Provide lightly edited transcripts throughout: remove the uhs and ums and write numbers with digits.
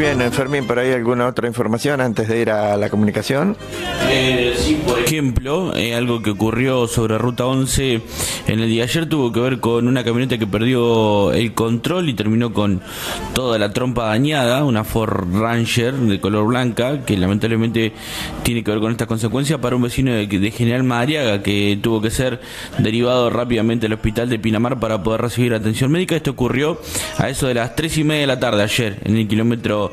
bien, Fermín, ¿por ahí alguna otra información antes de ir a la comunicación? Sí, por ejemplo, algo que ocurrió sobre Ruta 11 en el día de ayer tuvo que ver con una camioneta que perdió el control y terminó con toda la trompa dañada, una Ford Ranger de color blanca, que lamentablemente tiene que ver con estas consecuencias para un vecino de General Madariaga, que tuvo que ser derivado rápidamente al hospital de Pinamar para poder recibir atención médica. Esto ocurrió a eso de las 3:30 de la tarde ayer, en el kilómetro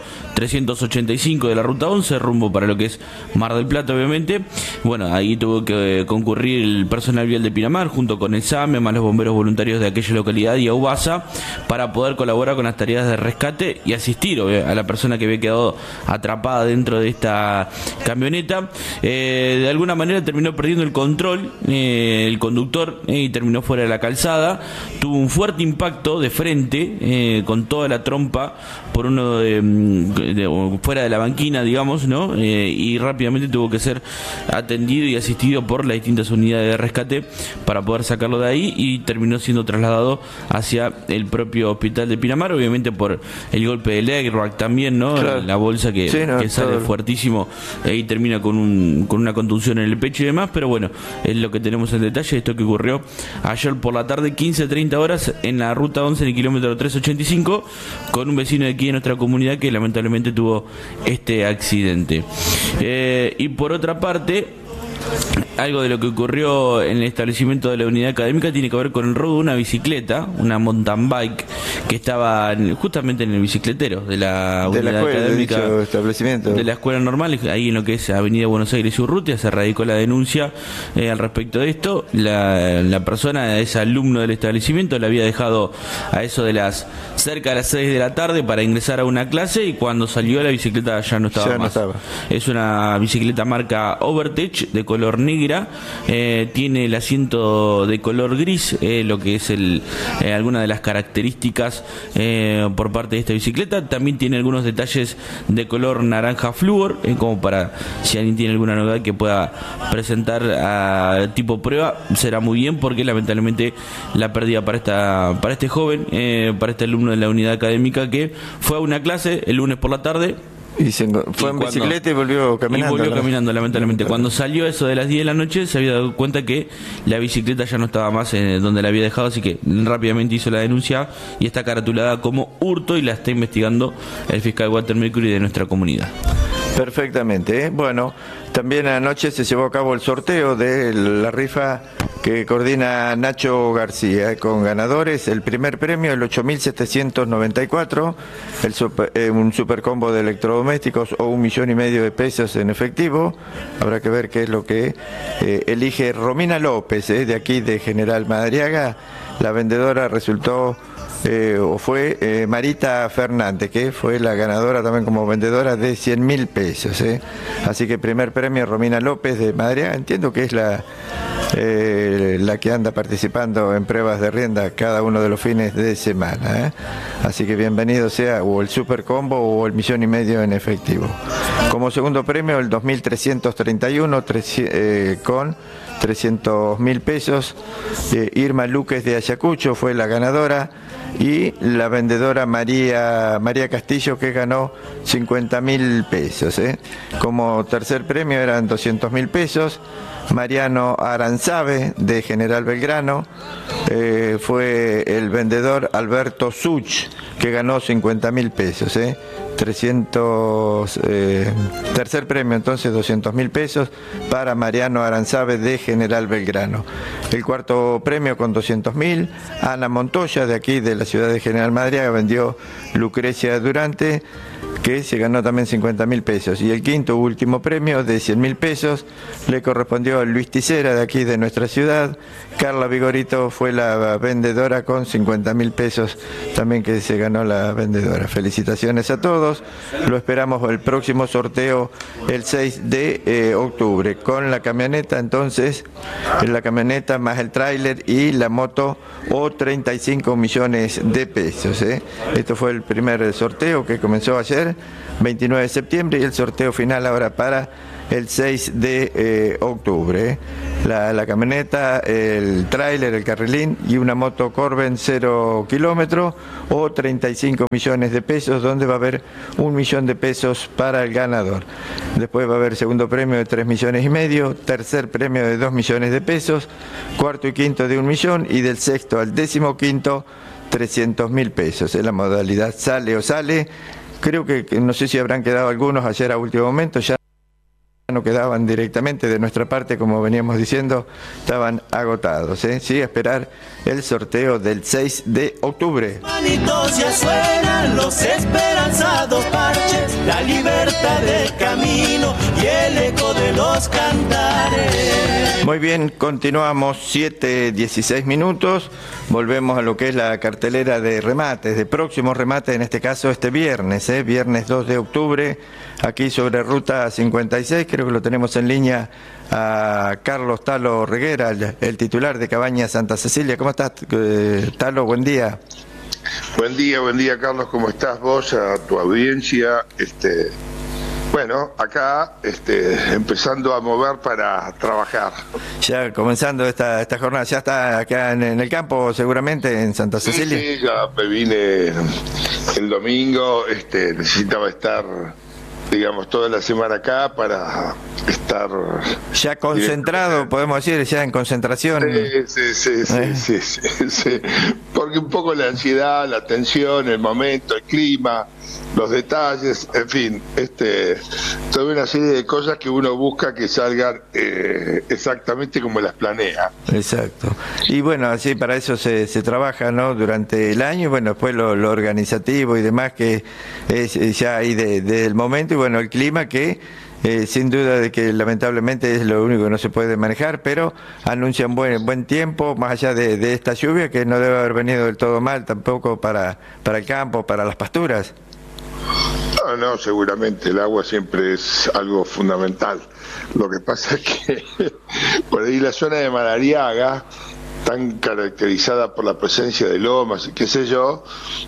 385 de la Ruta 11, rumbo para lo que es Mar del Plata, obviamente. Bueno, ahí tuvo que concurrir el personal vial de Pinamar, junto con el SAME, más los bomberos voluntarios de aquella localidad y AUBASA, para poder colaborar con las tareas de rescate y asistir a la persona que había quedado atrapada dentro de esta camioneta. De alguna manera terminó perdiendo el control, el conductor, y terminó fuera de la calzada. Tuvo un fuerte impacto de frente, con toda la trompa por uno fuera de la banquina, digamos, ¿no? Y rápidamente tuvo que ser atendido y asistido por las distintas unidades de rescate para poder sacarlo de ahí, y terminó siendo trasladado hacia el propio hospital de Pinamar, obviamente por el golpe del airbag también, ¿no? Claro. La bolsa que sale claro, fuertísimo, y termina con una contusión en el pecho y demás, pero bueno, es lo que tenemos en detalle. Esto que ocurrió ayer por la tarde, 15:30 horas, en la Ruta 11, en el kilómetro 385, con un vecino de aquí de nuestra comunidad que lamentablemente tuvo este accidente. Y por otra parte, algo de lo que ocurrió en el establecimiento de la unidad académica tiene que ver con el robo de una bicicleta, una mountain bike, que estaba justamente en el bicicletero de la unidad académica, de la escuela normal, ahí en lo que es Avenida Buenos Aires y Urrutia. Se radicó la denuncia al respecto de esto. La persona es alumno del establecimiento, la había dejado a eso de cerca de las 6 de la tarde para ingresar a una clase, y cuando salió la bicicleta ya no estaba más. Es una bicicleta marca Overtech de color negra, tiene el asiento de color gris, lo que es alguna de las características por parte de esta bicicleta. También tiene algunos detalles de color naranja flúor, como para si alguien tiene alguna novedad que pueda presentar a tipo prueba, será muy bien, porque lamentablemente la pérdida para este joven, para este alumno de la unidad académica, que fue a una clase el lunes por la tarde. Y fue en bicicleta y volvió caminando. Lamentablemente. Cuando salió eso de las 10 de la noche, se había dado cuenta que la bicicleta ya no estaba más donde la había dejado, así que rápidamente hizo la denuncia y está caratulada como hurto, y la está investigando el fiscal Walter Mercury de nuestra comunidad. Perfectamente. Bueno, también anoche se llevó a cabo el sorteo de la rifa que coordina Nacho García, con ganadores. El primer premio, el 8.794, un supercombo de electrodomésticos o 1,5 millones de pesos en efectivo. Habrá que ver qué es lo que elige Romina López, de aquí de General Madariaga. La vendedora resultó fue Marita Fernández, que fue la ganadora también como vendedora de 100.000 pesos. Así que primer premio Romina López de Madariaga. Entiendo que es la que anda participando en pruebas de rienda cada uno de los fines de semana. Así que bienvenido sea o el super combo o el 1,5 millones en efectivo. Como segundo premio, el 2.331 con 300.000 pesos. Irma Luques de Ayacucho fue la ganadora, y la vendedora María Castillo, que ganó 50.000 pesos. Como tercer premio eran 200.000 pesos. Mariano Aranzabe de General Belgrano, fue el vendedor Alberto Such, que ganó 50.000 pesos. Tercer premio entonces 200.000 pesos para Mariano Aranzabe de General Belgrano. El cuarto premio con 200.000, Ana Montoya de aquí de la ciudad de General Madariaga vendió Lucrecia Durante, que se ganó también 50.000 pesos. Y el quinto último premio de 100.000 pesos le correspondió a Luis Ticera de aquí de nuestra ciudad. Carla Vigorito fue la vendedora con 50.000 pesos también, que se ganó la vendedora. Felicitaciones a todos. Lo esperamos el próximo sorteo el 6 de octubre con la camioneta, entonces la camioneta más el tráiler y la moto, o 35 millones de pesos. Esto fue el primer sorteo que comenzó ayer, 29 de septiembre, y el sorteo final ahora para el 6 de octubre. La camioneta, el tráiler, el carrilín y una moto Corben 0 kilómetro o 35 millones de pesos, donde va a haber 1 millón de pesos para el ganador. Después va a haber segundo premio de 3,5 millones, tercer premio de 2 millones de pesos, cuarto y quinto de 1 millón y del sexto al 15º 300.000 pesos. Es la modalidad sale o sale. Creo que no sé si habrán quedado algunos ayer a último momento, ya no quedaban directamente de nuestra parte, como veníamos diciendo, estaban agotados, ¿eh? Sí, a esperar el sorteo del 6 de octubre. Manitos ya suenan los esperanzados parches, la libertad del camino y el eco de los cantares. Muy bien, continuamos 7:16 minutos, volvemos a lo que es la cartelera de remates, de próximos remates, en este caso este viernes, viernes 2 de octubre, aquí sobre Ruta 56, creo que lo tenemos en línea a Carlos Talo Reguera, el titular de Cabañas Santa Cecilia. ¿Cómo estás, Talo? Buen día. Buen día, Carlos. ¿Cómo estás vos, a tu audiencia? Bueno, acá empezando a mover para trabajar. Ya comenzando esta jornada, ya está acá en el campo seguramente en Santa Cecilia. Sí, ya me vine el domingo, necesitaba estar, digamos, toda la semana acá para estar ya concentrado, podemos decir, ya en concentración. Sí. Porque un poco la ansiedad, la tensión, el momento, el clima, los detalles, en fin, toda una serie de cosas que uno busca que salgan exactamente como las planea. Exacto. Y bueno, así para eso se trabaja, ¿no? Durante el año, y bueno, después lo organizativo y demás, que es ya ahí desde el momento, y bueno, el clima que sin duda de que lamentablemente es lo único que no se puede manejar, pero anuncian buen tiempo, más allá de esta lluvia, que no debe haber venido del todo mal tampoco para el campo, para las pasturas. No, seguramente el agua siempre es algo fundamental. Lo que pasa es que por ahí la zona de Madariaga, tan caracterizada por la presencia de lomas y qué sé yo,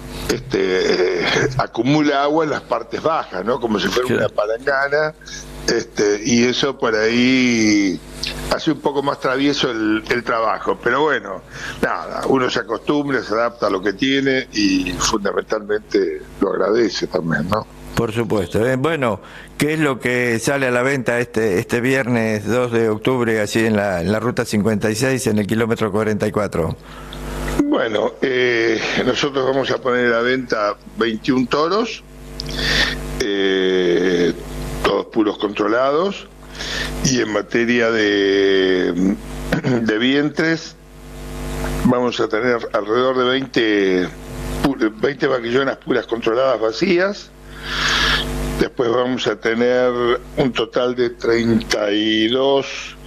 acumula agua en las partes bajas, ¿no? Como si fuera una palangana, y eso por ahí hace un poco más travieso el trabajo, pero bueno, nada, uno se acostumbra, se adapta a lo que tiene y fundamentalmente lo agradece también, ¿no? Por supuesto. Bueno, ¿qué es lo que sale a la venta este viernes 2 de octubre, así en la Ruta 56, en el kilómetro 44? Bueno, nosotros vamos a poner a la venta 21 toros, todos puros controlados, y en materia de vientres vamos a tener alrededor de 20 vaquillonas puras controladas vacías. Después vamos a tener un total de 32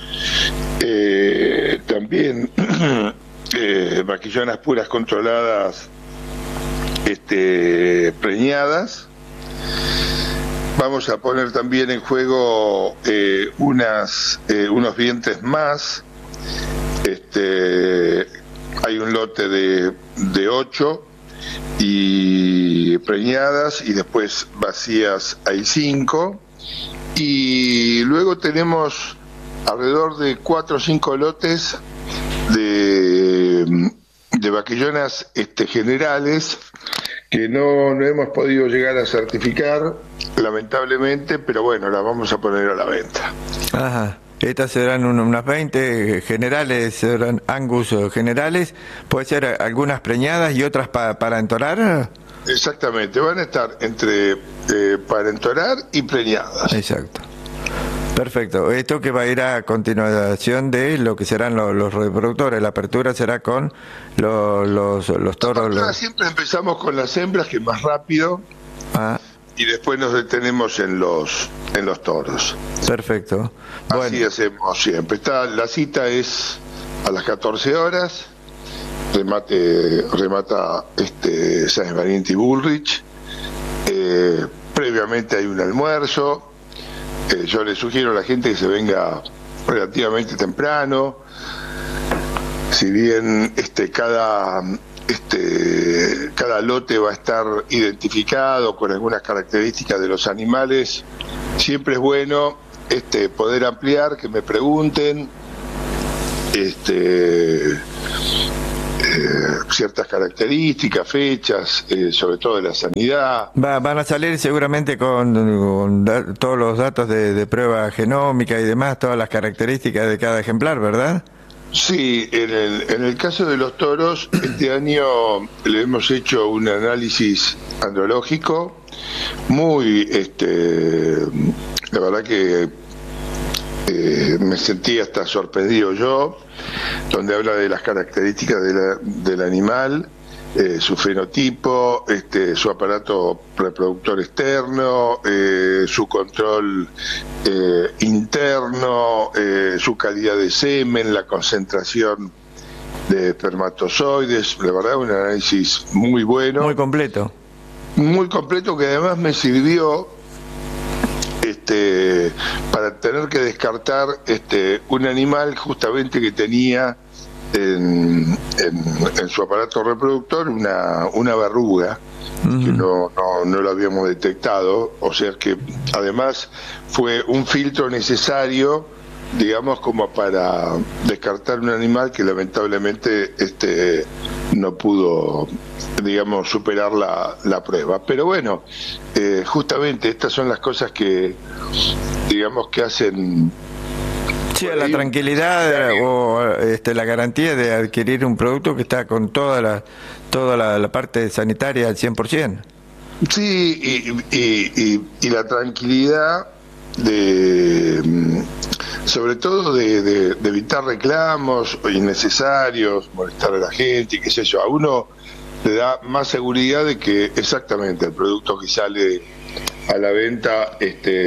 también vaquillonas puras controladas preñadas. Vamos a poner también en juego unos vientres más. Hay un lote de 8 y preñadas, y después vacías hay 5, y luego tenemos alrededor de 4 o 5 lotes de vaquillonas generales que no hemos podido llegar a certificar, lamentablemente, pero bueno, las vamos a poner a la venta. Ajá. Estas serán unas 20 generales, serán Angus generales, puede ser algunas preñadas y otras para entorar. Exactamente, van a estar entre para entorar y preñadas. Exacto. Perfecto. Esto que va a ir a continuación de lo que serán los reproductores. La apertura será con los toros. Siempre empezamos con las hembras, que es más rápido. Y después nos detenemos en los toros. Perfecto. Así hacemos siempre. La cita es a las 14 horas. Remata Sáenz Valiente y Bullrich. Previamente hay un almuerzo. Yo le sugiero a la gente que se venga relativamente temprano. Si bien cada lote va a estar identificado con algunas características de los animales, siempre es bueno poder ampliar, que me pregunten ciertas características, fechas, sobre todo de la sanidad. Van a salir seguramente con todos los datos de prueba genómica y demás, todas las características de cada ejemplar, ¿verdad? Sí, en el caso de los toros, este año le hemos hecho un análisis andrológico muy, la verdad que me sentí hasta sorprendido yo, donde habla de las características del animal, su fenotipo, su aparato reproductor externo, su control interno, su calidad de semen, la concentración de espermatozoides. La verdad, un análisis muy bueno. Muy completo. Muy completo, que además me sirvió para tener que descartar un animal justamente que tenía en su aparato reproductor una verruga que no lo habíamos detectado, o sea que además fue un filtro necesario, digamos, como para descartar un animal que lamentablemente no pudo, digamos, superar la prueba. Pero bueno, justamente estas son las cosas que, digamos, que hacen... Sí, la tranquilidad o la garantía de adquirir un producto que está con toda la parte sanitaria al 100%. Sí, y la tranquilidad sobre todo de evitar reclamos innecesarios, molestar a la gente y qué sé yo. A uno le da más seguridad de que exactamente el producto que sale a la venta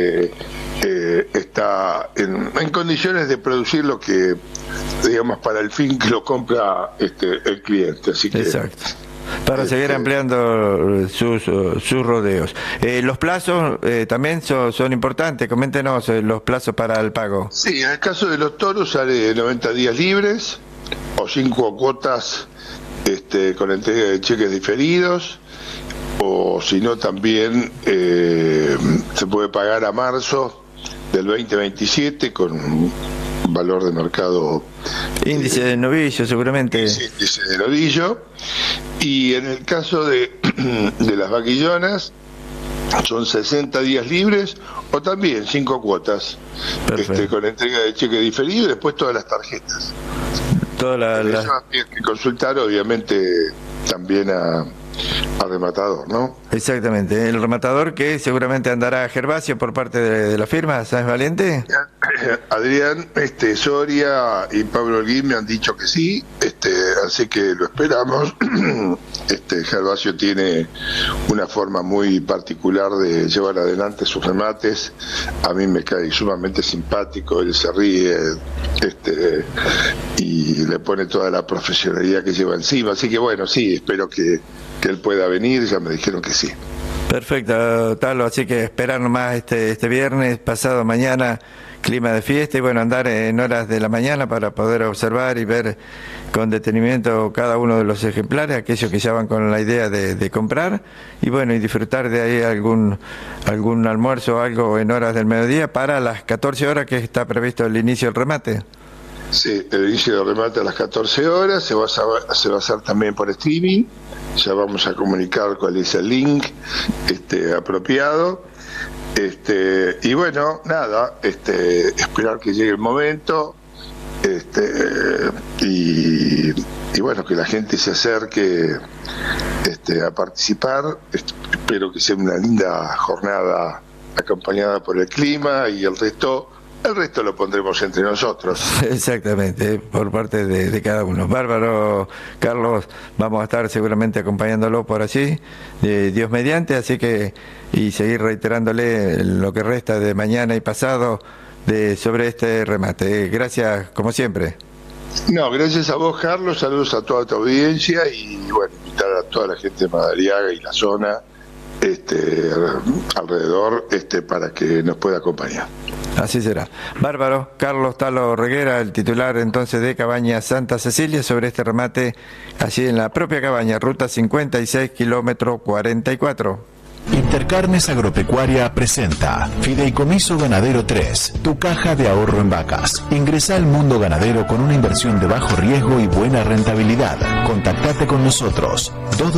está en condiciones de producir lo que, digamos, para el fin que lo compra el cliente. Así que, exacto. Para seguir ampliando sus rodeos. Los plazos también son importantes. Coméntenos los plazos para el pago. Sí, en el caso de los toros sale 90 días libres o 5 cuotas con entrega de cheques diferidos, o si no también se puede pagar a marzo del 2027 con un valor de mercado, índice de novillo seguramente. Índice de novillo. Y en el caso de las vaquillonas son 60 días libres o también 5 cuotas con entrega de cheque diferido y después todas las tarjetas. Eso hay que consultar obviamente también al rematador, ¿no? Exactamente, el rematador que seguramente andará Gervasio por parte de la firma, ¿sabes, Valiente? Adrián, Soria y Pablo Holguín me han dicho que sí, así que lo esperamos. Gervasio tiene una forma muy particular de llevar adelante sus remates. A mí me cae sumamente simpático, él se ríe, y le pone toda la profesionalidad que lleva encima. Así que bueno, sí, espero que él pueda venir, ya me dijeron que sí. Perfecto, Talo, así que esperar nomás este viernes, pasado mañana, clima de fiesta y bueno, andar en horas de la mañana para poder observar y ver con detenimiento cada uno de los ejemplares, aquellos que ya van con la idea de comprar y bueno, y disfrutar de ahí algún almuerzo o algo en horas del mediodía para las 14 horas que está previsto el inicio del remate. Sí, el inicio del remate a las 14 horas, se va a hacer también por streaming, ya vamos a comunicar cuál es el link apropiado, y bueno, nada, esperar que llegue el momento, y bueno, que la gente se acerque a participar. Espero que sea una linda jornada acompañada por el clima y el resto lo pondremos entre nosotros. Exactamente, por parte de cada uno. Bárbaro, Carlos, vamos a estar seguramente acompañándolo por allí, Dios mediante, así que, y seguir reiterándole lo que resta de mañana y pasado sobre este remate. Gracias, como siempre. No, gracias a vos, Carlos, saludos a toda tu audiencia y bueno, invitar a toda la gente de Madariaga y la zona alrededor para que nos pueda acompañar. Así será. Bárbaro, Carlos Talo Reguera, el titular entonces de Cabaña Santa Cecilia, sobre este remate allí en la propia cabaña, ruta 56, kilómetro 44. Intercarnes Agropecuaria presenta Fideicomiso Ganadero 3, tu caja de ahorro en vacas. Ingresa al mundo ganadero con una inversión de bajo riesgo y buena rentabilidad. Contactate con nosotros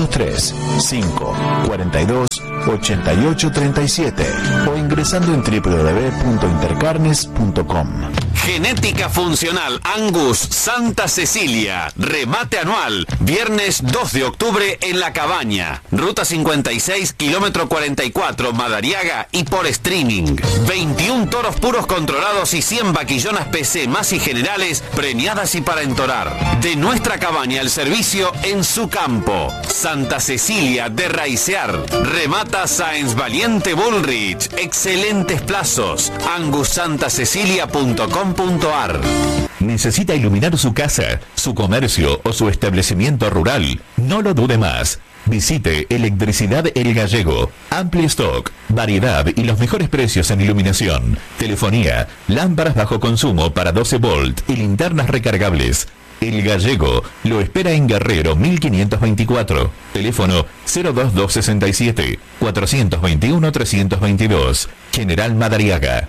223-542-8837 o ingresando en www.intercarnes.com. Genética Funcional Angus Santa Cecilia. Remate anual. Viernes 2 de octubre en La Cabaña. Ruta 56, kilómetro 44, Madariaga y por streaming. 21 toros puros controlados y 100 vaquillonas PC más y generales preñadas y para entorar. De nuestra cabaña el servicio en su campo. Santa Cecilia de Raicear. Remata Sáenz Valiente Bullrich. Excelentes plazos. angussantaCecilia.com. ¿Necesita iluminar su casa, su comercio o su establecimiento rural? No lo dude más. Visite Electricidad El Gallego. Amplio stock, variedad y los mejores precios en iluminación, telefonía, lámparas bajo consumo para 12 volt y linternas recargables. El Gallego lo espera en Guerrero 1524. Teléfono 02267 421 322. General Madariaga.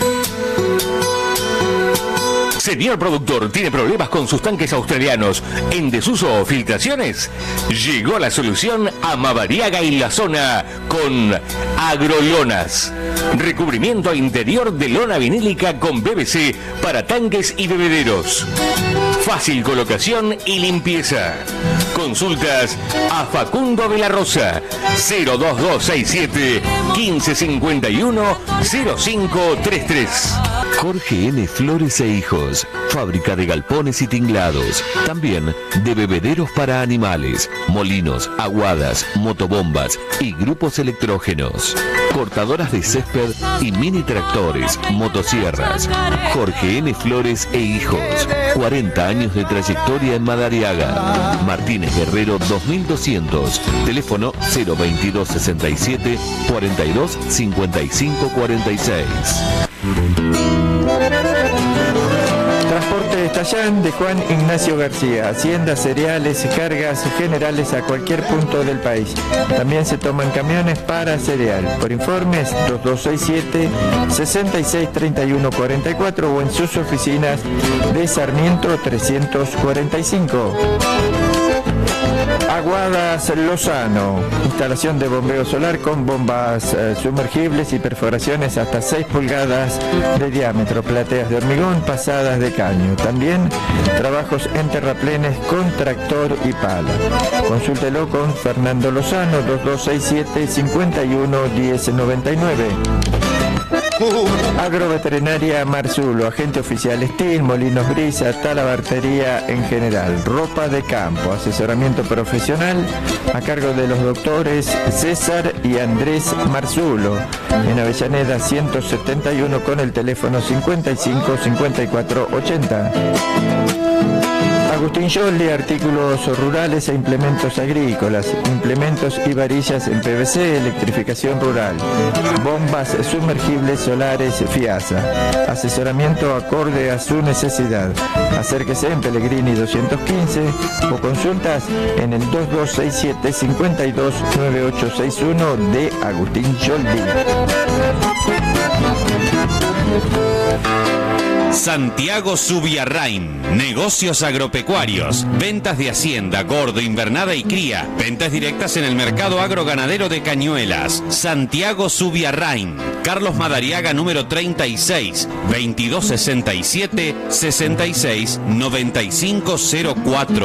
Señor productor, ¿tiene problemas con sus tanques australianos en desuso o filtraciones? Llegó la solución a Madariaga y la zona con Agrolonas. Recubrimiento interior de lona vinílica con PVC para tanques y bebederos. Fácil colocación y limpieza. Consultas a Facundo de la Rosa 02267 1551 0533. Jorge N. Flores e Hijos, fábrica de galpones y tinglados, también de bebederos para animales, molinos, aguadas, motobombas y grupos electrógenos, cortadoras de césped y mini tractores, motosierras. Jorge N. Flores e Hijos, 40 años de trayectoria en Madariaga. Martínez Guerrero 2200, teléfono 02267 42 55 46. Transporte Estallán de Juan Ignacio García. Hacienda, cereales, cargas generales a cualquier punto del país. También se toman camiones para cereal. Por informes 2267 663144 o en sus oficinas de Sarmiento 345. Aguadas Lozano, instalación de bombeo solar con bombas sumergibles y perforaciones hasta 6 pulgadas de diámetro, plateas de hormigón pasadas de caño. También trabajos en terraplenes con tractor y pala. Consúltelo con Fernando Lozano, 2267 511099. Agroveterinaria Marzulo, agente oficial Estil, Molinos Brisa, talabartería en general, ropa de campo, asesoramiento profesional a cargo de los doctores César y Andrés Marzulo, en Avellaneda 171 con el teléfono 55 54 80. Agustín Yoldi, artículos rurales e implementos agrícolas, implementos y varillas en PVC, electrificación rural, bombas sumergibles solares FIASA, asesoramiento acorde a su necesidad. Acérquese en Pellegrini 215 o consultas en el 2267 529861 de Agustín Yoldi. Santiago Subiarrain, negocios agropecuarios, ventas de hacienda, gordo, invernada y cría, ventas directas en el mercado agroganadero de Cañuelas. Santiago Subiarrain, Carlos Madariaga número 36, 2267 66 9504.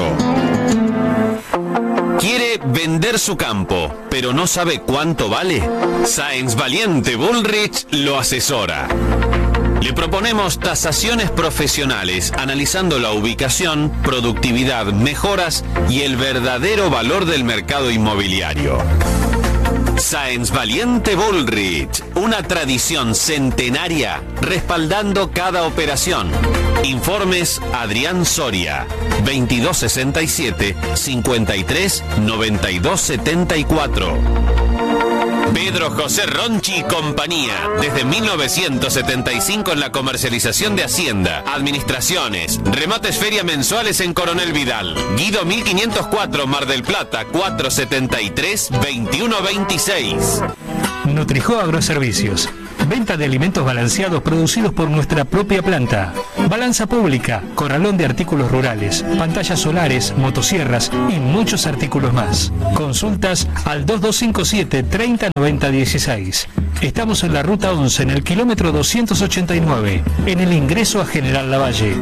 ¿Quiere vender su campo, pero no sabe cuánto vale? Sáenz Valiente Bullrich lo asesora. Le proponemos tasaciones profesionales, analizando la ubicación, productividad, mejoras y el verdadero valor del mercado inmobiliario. Sáenz Valiente Bullrich, una tradición centenaria respaldando cada operación. Informes Adrián Soria, 2267 53 92 74. Pedro José Ronchi y compañía, desde 1975 en la comercialización de Hacienda, administraciones, remates feria mensuales en Coronel Vidal, Guido 1504 Mar del Plata, 473 2126. Nutrijo Agroservicios. Venta de alimentos balanceados producidos por nuestra propia planta. Balanza pública, corralón de artículos rurales, pantallas solares, motosierras y muchos artículos más. Consultas al 2257 30 90 16. Estamos en la ruta 11, en el kilómetro 289, en el ingreso a General Lavalle.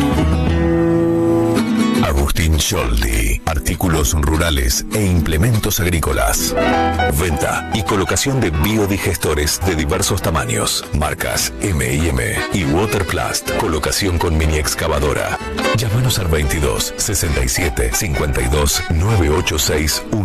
Agustín Scholdi, artículos rurales e implementos agrícolas. Venta y colocación de biodigestores de diversos tamaños, marcas M&M y Waterplast. Colocación con mini excavadora. Llámanos al 22 67 52 9861.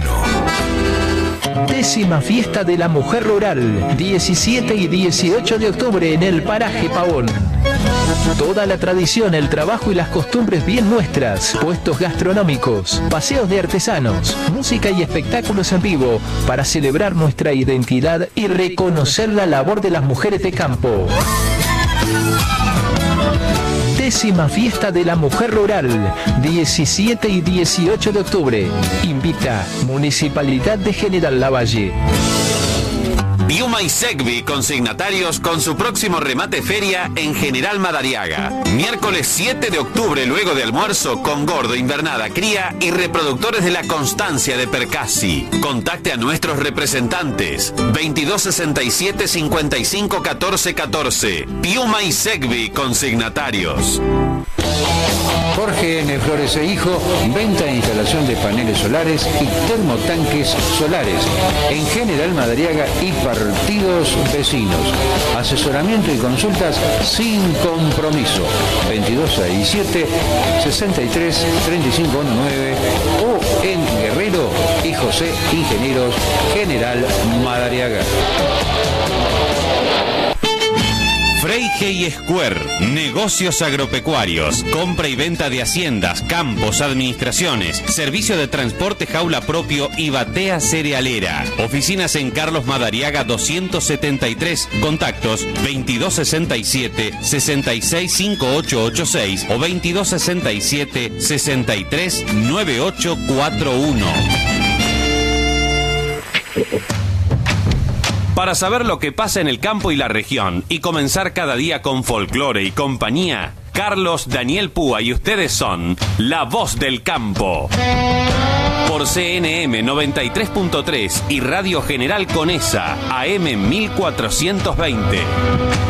10ª Fiesta de la Mujer Rural, 17 y 18 de octubre en el Paraje Pavón. Toda la tradición, el trabajo y las costumbres bien nuestras, puestos gastronómicos, paseos de artesanos, música y espectáculos en vivo para celebrar nuestra identidad y reconocer la labor de las mujeres de campo. 10ª Fiesta de la Mujer Rural, 17 y 18 de octubre. Invita Municipalidad de General Lavalle. Piuma y Segvi consignatarios con su próximo remate feria en General Madariaga. Miércoles 7 de octubre, luego de almuerzo, con gordo, invernada, cría y reproductores de la Constancia de Percassi. Contacte a nuestros representantes. 2267 55 14 14. Piuma y Segvi consignatarios. Jorge N. Flores e Hijo, venta e instalación de paneles solares y termotanques solares en General Madariaga y partidos vecinos. Asesoramiento y consultas sin compromiso. 2267 63 35 19 o en Guerrero y José Ingenieros, General Madariaga. Freige y Square, negocios agropecuarios, compra y venta de haciendas, campos, administraciones, servicio de transporte jaula propio y batea cerealera. Oficinas en Carlos Madariaga 273, contactos 2267 66 5886 o 2267 63 9841. Para saber lo que pasa en el campo y la región y comenzar cada día con folclore y compañía, Carlos Daniel Púa y ustedes son La Voz del Campo. Por CNM 93.3 y Radio General Conesa, AM 1420.